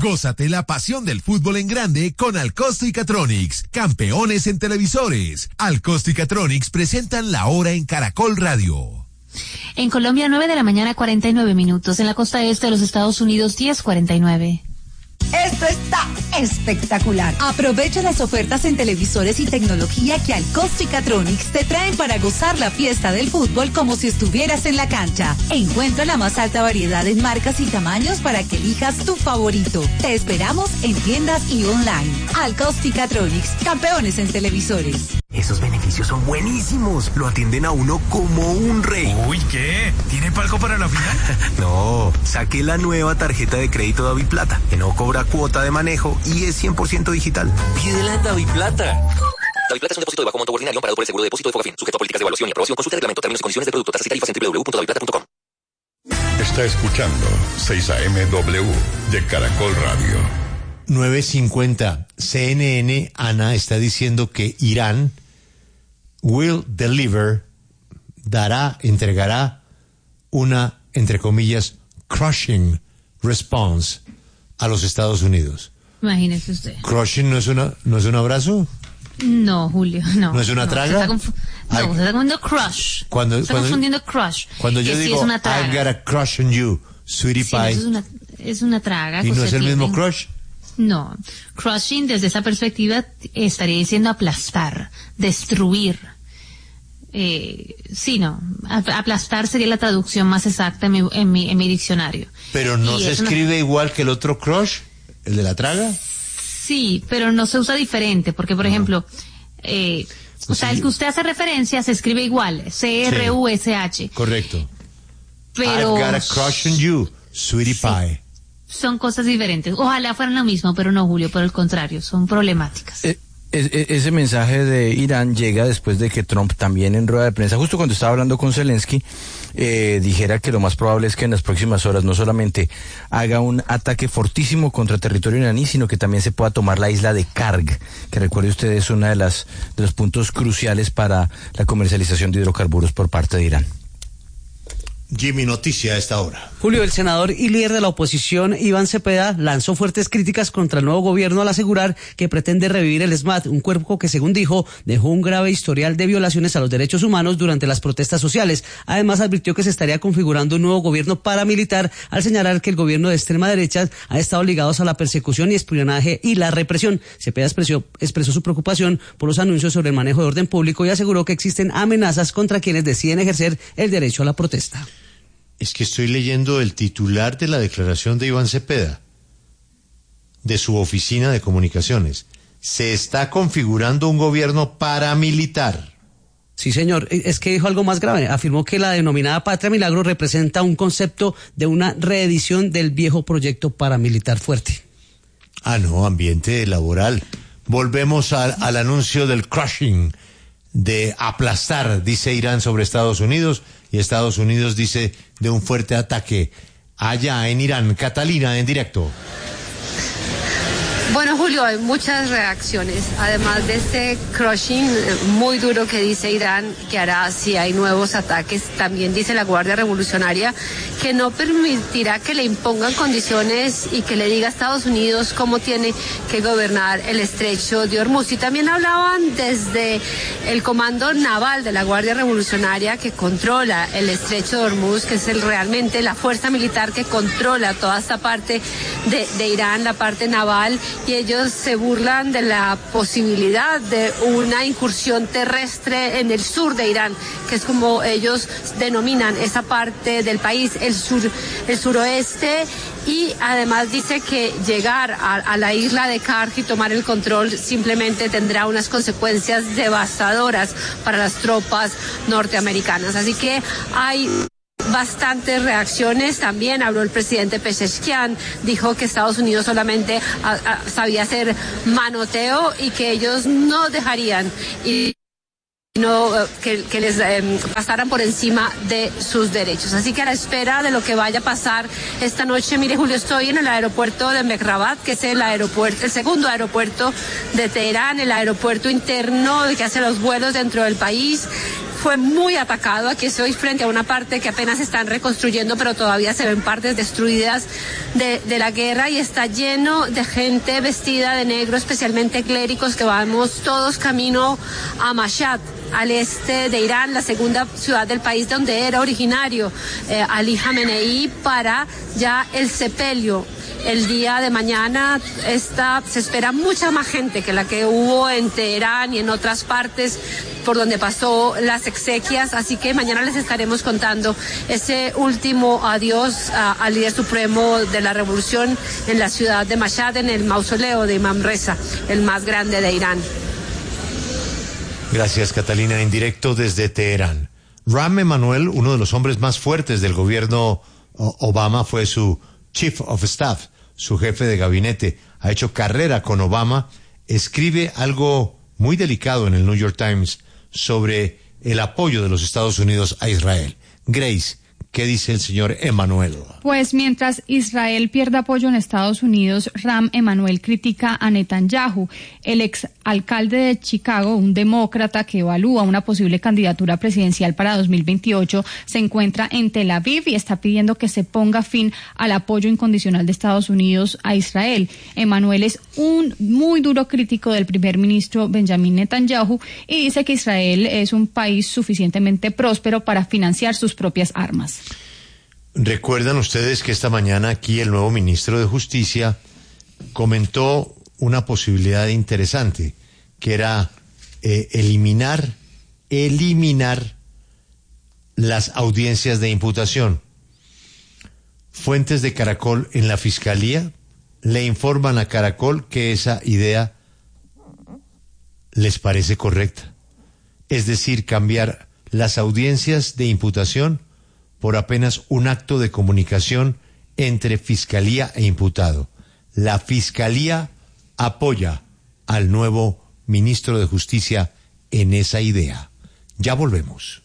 Gózate la pasión del fútbol en grande con Alcosto y Catronics, campeones en televisores. Alcosto y Catronics presentan La Hora en Caracol Radio. En Colombia, 9 de la mañana, 49 minutos. En la costa este de los Estados Unidos, 10:49. Esto está espectacular. Aprovecha las ofertas en televisores y tecnología que Alcosto y Catronics te traen para gozar la fiesta del fútbol como si estuvieras en la cancha. Encuentra la más alta variedad en marcas y tamaños para que elijas tu favorito. Te esperamos en tiendas y online. Alcosto y Catronics, campeones en televisores. Esos beneficios son buenísimos. Lo atienden a uno como un rey. Uy, ¿qué? ¿Tiene palco para la final? No, saqué la nueva tarjeta de crédito DaviPlata, que no cobra cuota de manejo y es 100% digital. Pídela en DaviPlata. DaviPlata es un depósito de bajo monto ordinario amparado por el seguro de depósito de Fogafín, sujeto a políticas de evaluación y aprobación. Consulta el reglamento, términos y condiciones de producto, tasas y tarifas en www.daviplata.com. Está escuchando 6am de Caracol Radio. 9:50. CNN, Ana, está diciendo que Irán entregará una, entre comillas, crushing response a los Estados Unidos. Imagínese usted. ¿Crushing no es un abrazo? No, Julio, no. ¿No es una traga? Se está confundiendo crush. Está confundiendo crush. Cuando yo digo, sí, I've got a crush on you, sweetie pie. Es una traga. ¿Y no es el mismo crush? No. Crushing, desde esa perspectiva, estaría diciendo aplastar, destruir. Sí, no. Aplastar sería la traducción más exacta en mi diccionario. ¿Pero no se escribe igual que el otro crush? ¿El de la traga? Sí, pero no se usa diferente, porque, por ejemplo, el que usted hace referencia se escribe igual, CRUSH. Sí, correcto. Pero I've got a crush on you, sweetie pie. Son cosas diferentes. Ojalá fueran lo mismo, pero no, Julio, por el contrario, son problemáticas. Ese mensaje de Irán llega después de que Trump también en rueda de prensa, justo cuando estaba hablando con Zelensky, dijera que lo más probable es que en las próximas horas no solamente haga un ataque fortísimo contra territorio iraní, sino que también se pueda tomar la isla de Karg, que recuerde usted es una de los puntos cruciales para la comercialización de hidrocarburos por parte de Irán. Jimmy, noticia a esta hora. Julio, el senador y líder de la oposición, Iván Cepeda, lanzó fuertes críticas contra el nuevo gobierno al asegurar que pretende revivir el SMAT, un cuerpo que, según dijo, dejó un grave historial de violaciones a los derechos humanos durante las protestas sociales. Además, advirtió que se estaría configurando un nuevo gobierno paramilitar al señalar que el gobierno de extrema derecha ha estado ligado a la persecución y espionaje y la represión. Cepeda expresó su preocupación por los anuncios sobre el manejo de orden público y aseguró que existen amenazas contra quienes deciden ejercer el derecho a la protesta. Es que estoy leyendo el titular de la declaración de Iván Cepeda, de su oficina de comunicaciones. Se está configurando un gobierno paramilitar. Sí, señor. Es que dijo algo más grave. Afirmó que la denominada Patria Milagro representa un concepto de una reedición del viejo proyecto paramilitar fuerte. Ah, no, ambiente laboral. Volvemos al anuncio del crushing, de aplastar, dice Irán sobre Estados Unidos, y Estados Unidos dice de un fuerte ataque allá en Irán. Catalina, en directo. Bueno, Julio, hay muchas reacciones, además de este crushing muy duro que dice Irán que hará si hay nuevos ataques. También dice la Guardia Revolucionaria que no permitirá que le impongan condiciones y que le diga a Estados Unidos cómo tiene que gobernar el estrecho de Hormuz. Y también hablaban desde el comando naval de la Guardia Revolucionaria que controla el estrecho de Hormuz, que es realmente la fuerza militar que controla toda esta parte de Irán, la parte naval. Y ellos se burlan de la posibilidad de una incursión terrestre en el sur de Irán, que es como ellos denominan esa parte del país, el suroeste, y además dice que llegar a la isla de Karg y tomar el control simplemente tendrá unas consecuencias devastadoras para las tropas norteamericanas. Así que hay bastantes reacciones. También habló el presidente Pezeshkian, dijo que Estados Unidos solamente sabía hacer manoteo y que ellos no dejarían y no que les pasaran por encima de sus derechos. Así que a la espera de lo que vaya a pasar esta noche, mire, Julio, estoy en el aeropuerto de Mehrabad, que es el segundo aeropuerto de Teherán, el aeropuerto interno que hace los vuelos dentro del país. fue muy atacado. Aquí estoy frente a una parte que apenas están reconstruyendo, pero todavía se ven partes destruidas de la guerra, y está lleno de gente vestida de negro, especialmente clérigos, que vamos todos camino a Mashhad, al este de Irán, la segunda ciudad del país donde era originario Ali Khamenei, para ya el sepelio. El día de mañana se espera mucha más gente que la que hubo en Teherán y en otras partes por donde pasó las exequias, así que mañana les estaremos contando ese último adiós al líder supremo de la revolución en la ciudad de Mashhad, en el mausoleo de Imam Reza, el más grande de Irán. Gracias, Catalina. En directo desde Teherán. Rahm Emanuel, uno de los hombres más fuertes del gobierno Obama, fue su Chief of Staff, su jefe de gabinete. Ha hecho carrera con Obama. Escribe algo muy delicado en el New York Times sobre el apoyo de los Estados Unidos a Israel. Grace, ¿qué dice el señor Emanuel? Pues mientras Israel pierde apoyo en Estados Unidos, Rahm Emanuel critica a Netanyahu. El exalcalde de Chicago, un demócrata que evalúa una posible candidatura presidencial para 2028, se encuentra en Tel Aviv y está pidiendo que se ponga fin al apoyo incondicional de Estados Unidos a Israel. Emanuel es un muy duro crítico del primer ministro Benjamin Netanyahu y dice que Israel es un país suficientemente próspero para financiar sus propias armas. ¿Recuerdan ustedes que esta mañana aquí el nuevo ministro de Justicia comentó una posibilidad interesante, que era eliminar las audiencias de imputación? Fuentes de Caracol en la Fiscalía le informan a Caracol que esa idea les parece correcta. Es decir, cambiar las audiencias de imputación por apenas un acto de comunicación entre Fiscalía e imputado. La Fiscalía apoya al nuevo ministro de Justicia en esa idea. Ya volvemos.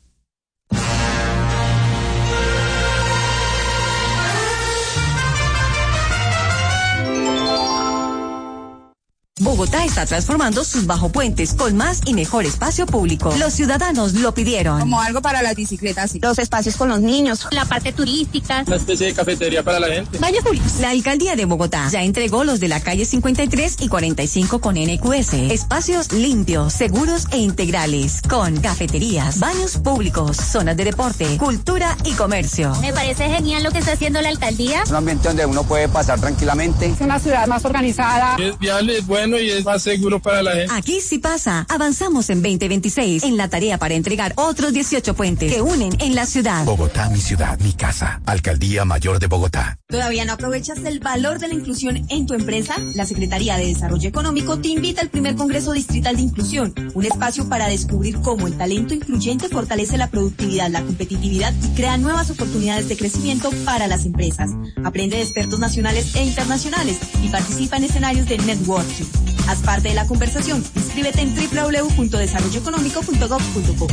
Bogotá está transformando sus bajopuentes con más y mejor espacio público. Los ciudadanos lo pidieron. Como algo para las bicicletas, los espacios con los niños, la parte turística, una especie de cafetería para la gente, baños públicos. La alcaldía de Bogotá ya entregó los de la calle 53 y 45 con NQS. Espacios limpios, seguros e integrales, con cafeterías, baños públicos, zonas de deporte, cultura y comercio. Me parece genial lo que está haciendo la alcaldía. Un ambiente donde uno puede pasar tranquilamente. Es una ciudad más organizada. Es viable, es bueno y es más seguro para la gente. Aquí sí pasa. Avanzamos en 2026 en la tarea para entregar otros 18 puentes que unen en la ciudad. Bogotá, mi ciudad, mi casa. Alcaldía Mayor de Bogotá. ¿Todavía no aprovechas el valor de la inclusión en tu empresa? La Secretaría de Desarrollo Económico te invita al primer Congreso Distrital de Inclusión, un espacio para descubrir cómo el talento incluyente fortalece la productividad, la competitividad y crea nuevas oportunidades de crecimiento para las empresas. Aprende de expertos nacionales e internacionales y participa en escenarios de networking. Haz parte de la conversación. Inscríbete en www.desarrolloeconómico.gov.co.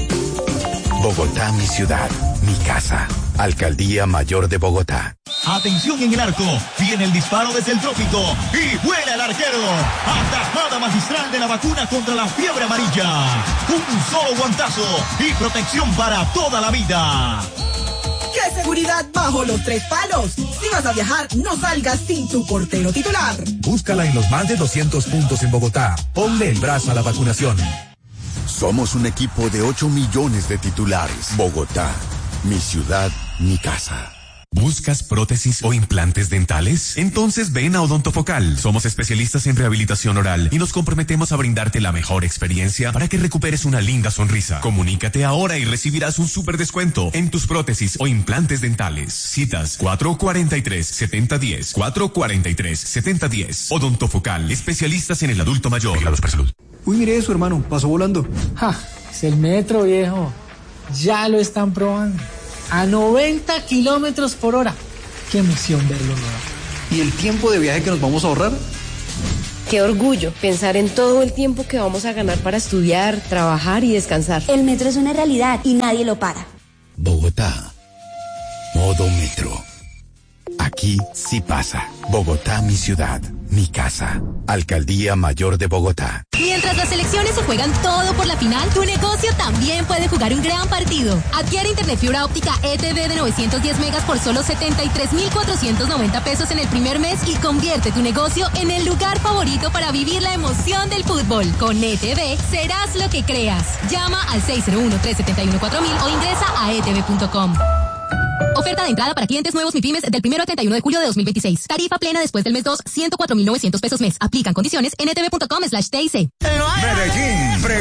Bogotá, mi ciudad, mi casa. Alcaldía Mayor de Bogotá. Atención en el arco, viene el disparo desde el trópico y vuela el arquero. Atajada magistral de la vacuna contra la fiebre amarilla. Un solo guantazo y protección para toda la vida. ¡Qué seguridad bajo los 3 palos! Si vas a viajar, no salgas sin tu portero titular. Búscala en los más de 200 puntos en Bogotá. Ponle el brazo a la vacunación. Somos un equipo de 8 millones de titulares. Bogotá, mi ciudad, mi casa. ¿Buscas prótesis o implantes dentales? Entonces ven a Odontofocal. Somos especialistas en rehabilitación oral y nos comprometemos a brindarte la mejor experiencia para que recuperes una linda sonrisa. Comunícate ahora y recibirás un súper descuento en tus prótesis o implantes dentales. Citas 443-7010, 443-7010. Odontofocal, especialistas en el adulto mayor. Vigilados por salud. Uy, mire eso, hermano, pasó volando. ¡Ja! Es el metro, viejo. Ya lo están probando. A 90 kilómetros por hora. Qué emoción verlo, ¿no? ¿Y el tiempo de viaje que nos vamos a ahorrar? Qué orgullo pensar en todo el tiempo que vamos a ganar para estudiar, trabajar y descansar. El metro es una realidad y nadie lo para. Bogotá. Modo metro. Aquí sí pasa. Bogotá, mi ciudad, mi casa. Alcaldía Mayor de Bogotá. Y Mientras las selecciones se juegan todo por la final, tu negocio también puede jugar un gran partido. Adquiere internet fibra óptica ETV de 910 megas por solo 73,490 pesos en el primer mes y convierte tu negocio en el lugar favorito para vivir la emoción del fútbol. Con ETV serás lo que creas. Llama al 601-371-4000 o ingresa a etv.com. Oferta de entrada para clientes nuevos MIPYMES del 1 al 31 de julio de 2026. Tarifa plena después del mes 2, 104.900 pesos mes. Aplican condiciones en etv.com/TIC. Medellín